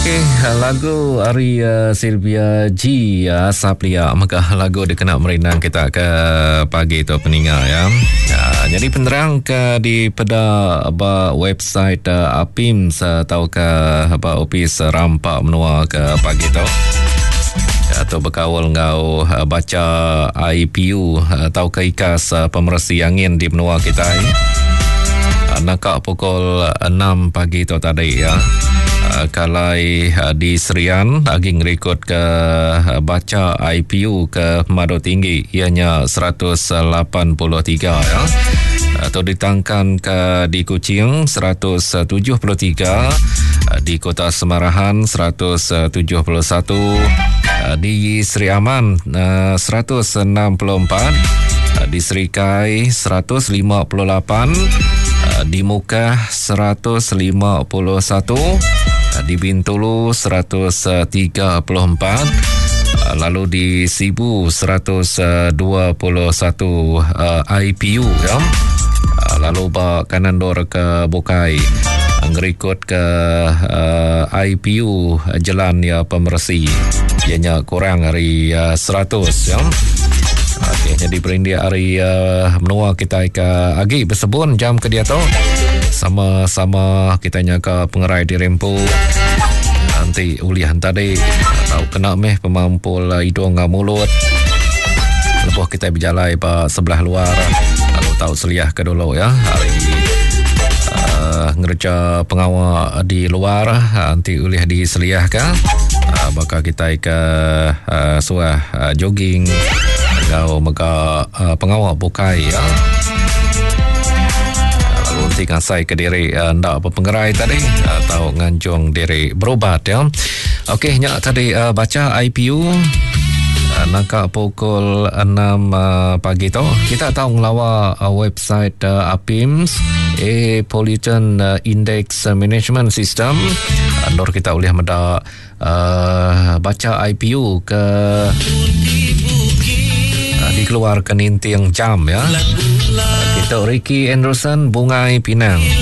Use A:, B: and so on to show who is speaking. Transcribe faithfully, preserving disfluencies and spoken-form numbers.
A: Okey, lagu Ari uh, Sylvia G ya, Saplia maka lagu dikena merinang kita ke pagi tu peninggal ya. Uh, jadi penerang ke di pada apa website uh, Apims atau ke apa ofis rampak menua ke pagi tu. Atau berkawal ngau uh, baca I P U atau ke ikas uh, pemersi angin di benua kita ini. Uh, nakak pukul enam pagi tu tadi ya. Uh, kalai uh, di Serian lagi ngerikut ke uh, baca I P U ke Mado Tinggi ianya seratus lapan puluh tiga ya. Atau ditangkan ke di Kuching seratus tujuh puluh tiga, uh, di Kota Semarahan seratus tujuh puluh satu, uh, di Seri Aman uh, seratus enam puluh empat, uh, di Serikai seratus lima puluh lapan, uh, di Mukah seratus lima puluh satu, di Bintulu seratus tiga puluh empat, lalu di Sibu seratus dua puluh satu uh, I P U ya. Lalu bak kanan dor ke Bukai ngerikut ke uh, I P U jalan ya pemersi ianya kurang hari uh, seratus ya. Okey, jadi berindia hari uh, menua kita ke agi bersebun jam ke dia tu. Sama-sama kita nyaka pengerai di Rempu nanti ulihan tadi atau kena meh pemampul hidung mulut lepas kita berjalan ke sebelah luar lalu tahu seliah ke dulu ya hari uh, ngerja pengawal di luar nanti uliah di seliah ke uh, bakal kita ke uh, suah uh, jogging atau maka uh, pengawal bukai ya. Unti ngasai ke diri anda uh, pengerai tadi atau nganjung diri berobat ya. Okey, nyak tadi uh, baca I P U uh, nakak pukul enam uh, pagi tu kita tahu ngelawa uh, website uh, Apims Air Pollution uh, Index Management System. Andor kita boleh meda uh, baca I P U ke uh, dikeluarkan inti yang jam ya. Kita Ricky Anderson Bungai Pinang.